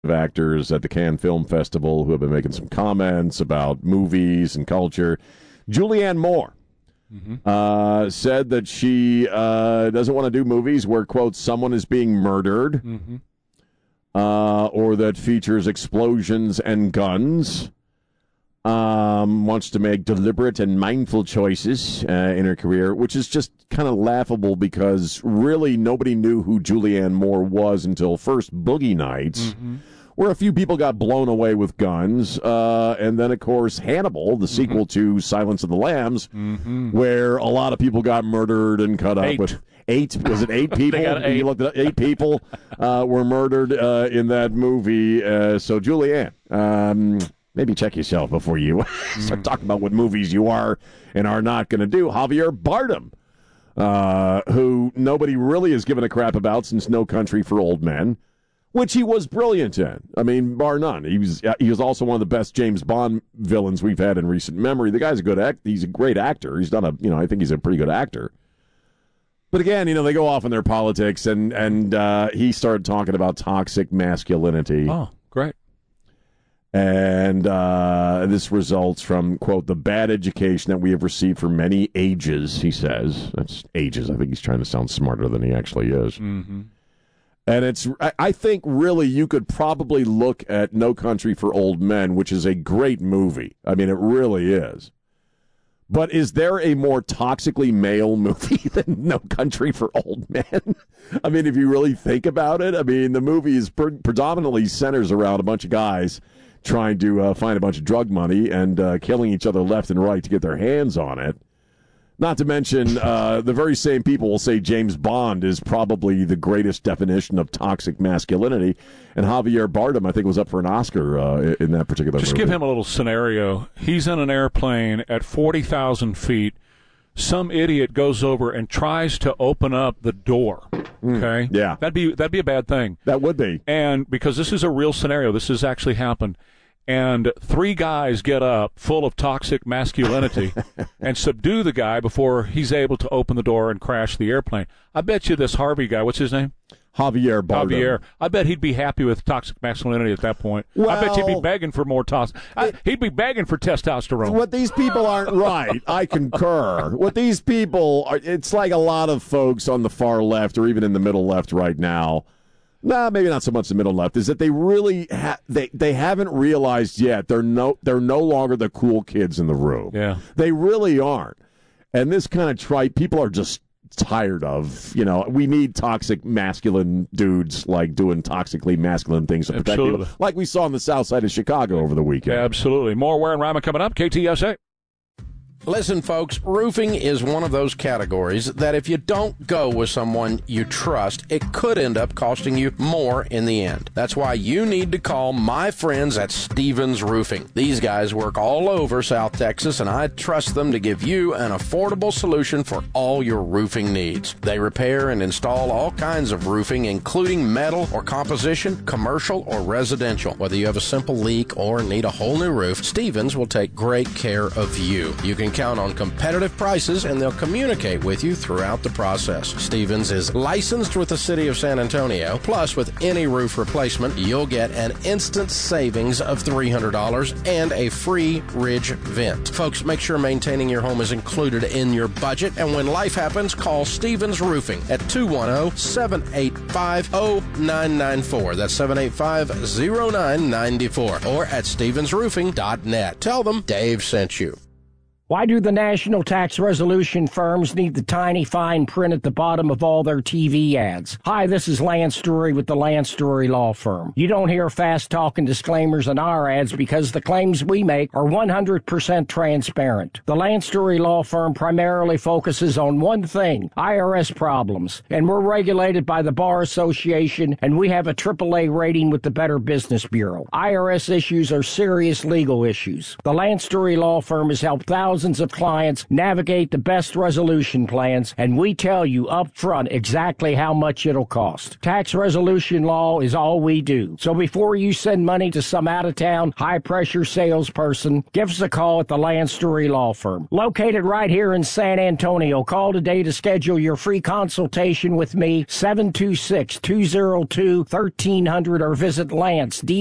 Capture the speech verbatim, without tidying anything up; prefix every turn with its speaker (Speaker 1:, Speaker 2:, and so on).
Speaker 1: actors at the Cannes Film Festival who have been making some comments about movies and culture. Julianne Moore mm-hmm. uh, said that she uh, doesn't want to do movies where, quote, someone is being murdered mm-hmm. uh, or that features explosions and guns. Um, wants to make deliberate and mindful choices uh, in her career, which is just kind of laughable because really nobody knew who Julianne Moore was until first Boogie Nights, mm-hmm. where a few people got blown away with guns, uh, and then, of course, Hannibal, the mm-hmm. sequel to Silence of the Lambs, mm-hmm. where a lot of people got murdered and cut
Speaker 2: eight.
Speaker 1: up with eight. Was it eight people?
Speaker 2: eight.
Speaker 1: You looked at eight people uh, were murdered uh, in that movie. Uh, so, Julianne. Um, Maybe check yourself before you start talking about what movies you are and are not going to do. Javier Bardem, uh, who nobody really has given a crap about since No Country for Old Men, which he was brilliant in. I mean, bar none. He was he was also one of the best James Bond villains we've had in recent memory. The guy's a good act. He's a great actor. He's done a you know I think he's a pretty good actor. But again, you know, they go off in their politics, and and uh, he started talking about toxic masculinity.
Speaker 2: Oh, great.
Speaker 1: And uh, this results from, quote, the bad education that we have received for many ages, he says. That's ages. I think he's trying to sound smarter than he actually is. Mm-hmm. And it's, I think, really, you could probably look at No Country for Old Men, which is a great movie. I mean, it really is. But is there a more toxically male movie than No Country for Old Men? I mean, if you really think about it, I mean, the movie is pre- predominantly centers around a bunch of guys trying to uh, find a bunch of drug money and uh, killing each other left and right to get their hands on it. Not to mention, uh, the very same people will say James Bond is probably the greatest definition of toxic masculinity. And Javier Bardem, I think, was up for an Oscar uh, in that particular
Speaker 2: Just
Speaker 1: movie.
Speaker 2: Just give him a little scenario. He's in an airplane at forty thousand feet. Some idiot goes over and tries to open up the door. Okay?
Speaker 1: Mm, yeah.
Speaker 2: That'd be that'd be a bad thing.
Speaker 1: That would be.
Speaker 2: And because this is a real scenario, this has actually happened. And three guys get up full of toxic masculinity and subdue the guy before he's able to open the door and crash the airplane. I bet you this Harvey guy, what's his name?
Speaker 1: Javier Bardem.
Speaker 2: Javier. I bet he'd be happy with toxic masculinity at that point.
Speaker 1: Well,
Speaker 2: I bet you'd be begging for more toxic. He'd be begging for testosterone.
Speaker 1: What these people aren't right. I concur. What these people are, it's like a lot of folks on the far left or even in the middle left right now. Nah, maybe not so much the middle left. Is that they really ha- they they haven't realized yet they're no they're no longer the cool kids in the room.
Speaker 2: Yeah,
Speaker 1: they really aren't. And this kind of tripe, people are just tired of. You know, we need toxic masculine dudes like doing toxically masculine things to protect
Speaker 2: Absolutely.
Speaker 1: people, like we saw on the south side of Chicago over the weekend.
Speaker 2: Absolutely. More Ware and Rima coming up. K T S A.
Speaker 3: Listen, folks, roofing is one of those categories that if you don't go with someone you trust, it could end up costing you more in the end. That's why you need to call my friends at Stevens Roofing. These guys work all over South Texas, and I trust them to give you an affordable solution for all your roofing needs. They repair and install all kinds of roofing, including metal or composition, commercial or residential. Whether you have a simple leak or need a whole new roof, Stevens will take great care of you. You can count on competitive prices, and they'll communicate with you throughout the process. Stevens is licensed with the City of San Antonio. Plus, with any roof replacement, you'll get an instant savings of three hundred dollars and a free ridge vent. Folks, make sure maintaining your home is included in your budget, and when life happens, call Stevens Roofing at two one zero, seven eight five, zero nine nine four. That's seven eight five, zero nine nine four. Or at stevens roofing dot net. Tell them Dave sent you.
Speaker 4: Why do the national tax resolution firms need the tiny fine print at the bottom of all their T V ads? Hi, this is Lance Story with the Lance Story Law Firm. You don't hear fast-talking disclaimers in our ads because the claims we make are one hundred percent transparent. The Lance Story Law Firm primarily focuses on one thing, I R S problems, and we're regulated by the Bar Association, and we have a triple A rating with the Better Business Bureau. I R S issues are serious legal issues. The Lance Story Law Firm has helped thousands thousands of clients navigate the best resolution plans, and we tell you up front exactly how much it'll cost. Tax resolution law is all we do. So before you send money to some out-of-town, high-pressure salesperson, give us a call at the Lance Story Law Firm. Located right here in San Antonio. Call today to schedule your free consultation with me, seven two six, two zero two, one three zero zero, or visit Lance, D